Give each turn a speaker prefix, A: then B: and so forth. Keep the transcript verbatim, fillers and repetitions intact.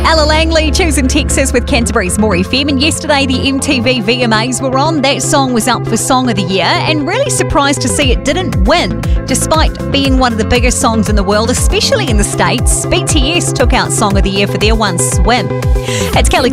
A: Ella Langley choosing Texas with Canterbury's More F M, and yesterday the M T V V M As were on. That song was up for Song of the Year, and really surprised to see it didn't win, despite being one of the biggest songs in the world, especially in the States. B T S took out Song of the Year for their one, Swim. It's Kelly